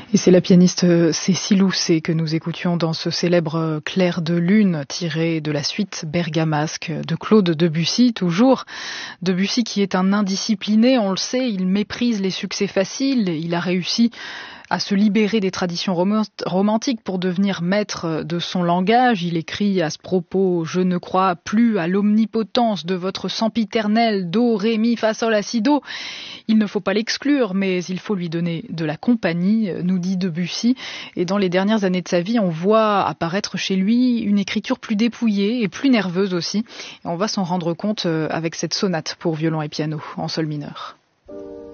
Et c'est la pianiste Cécile Housset que nous écoutions dans ce célèbre Clair de lune tiré de la suite bergamasque de Claude Debussy, toujours. Debussy qui est un indiscipliné, on le sait, il méprise les succès faciles, il a réussi à se libérer des traditions romantiques pour devenir maître de son langage. Il écrit à ce propos « Je ne crois plus à l'omnipotence de votre sempiternel do, ré, mi, fa, sol, la, si, do ». Il ne faut pas l'exclure, mais il faut lui donner de la compagnie, nous dit Debussy. Et dans les dernières années de sa vie, on voit apparaître chez lui une écriture plus dépouillée et plus nerveuse aussi. Et on va s'en rendre compte avec cette sonate pour violon et piano en sol mineur.